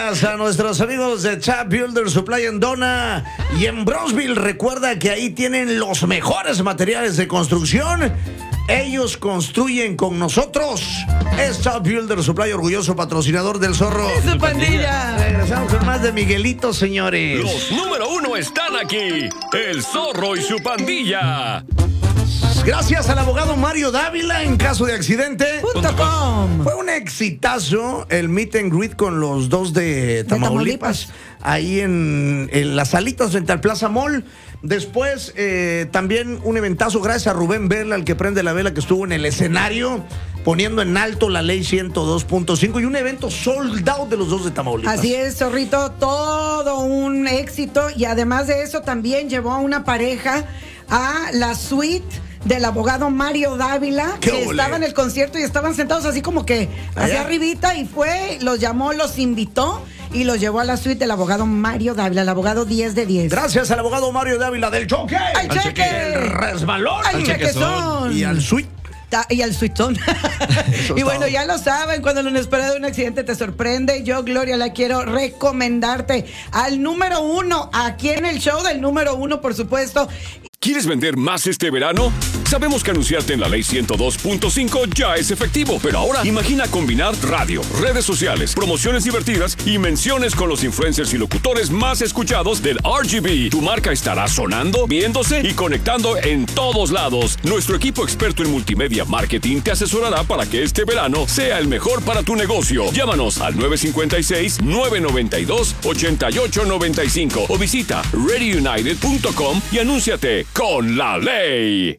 Gracias a nuestros amigos de Chap Builder Supply en Dona y en Bronzeville. Recuerda que ahí tienen los mejores materiales de construcción. Ellos construyen con nosotros. Es Chap Builder Supply, orgulloso patrocinador del Zorro. ¡Es su pandilla! Regresamos con más de Miguelito, señores. Los número 1 están aquí. El Zorro y su pandilla. Gracias al abogado Mario Dávila en caso de accidente. .com. Fue un exitazo el meet and greet con los dos de Tamaulipas. Ahí en las salitas frente al Plaza Mall. Después también un eventazo gracias a Rubén Verla, el que prende la vela, que estuvo en el escenario poniendo en alto la ley 102.5 y un evento sold out de los dos de Tamaulipas. Así es, Zorrito, todo un éxito, y además de eso también llevó a una pareja a la suite del abogado Mario Dávila, que estaba en el concierto y estaban sentados así como que hacia arribita, y los llamó, los invitó y los llevó a la suite del abogado Mario Dávila, el abogado 10 de 10. Gracias al abogado Mario Dávila del choque, al cheque, el resbalón, al chequezón y al suite. Y al suitón. Y bueno, ya lo saben, cuando lo inesperado de un accidente te sorprende, yo, Gloria, la quiero recomendarte al número 1, aquí en el show del número 1, por supuesto. ¿Quieres vender más este verano? Sabemos que anunciarte en la ley 102.5 ya es efectivo, pero ahora imagina combinar radio, redes sociales, promociones divertidas y menciones con los influencers y locutores más escuchados del RGB. Tu marca estará sonando, viéndose y conectando en todos lados. Nuestro equipo experto en multimedia marketing te asesorará para que este verano sea el mejor para tu negocio. Llámanos al 956-992-8895 o visita readyunited.com y anúnciate con la ley.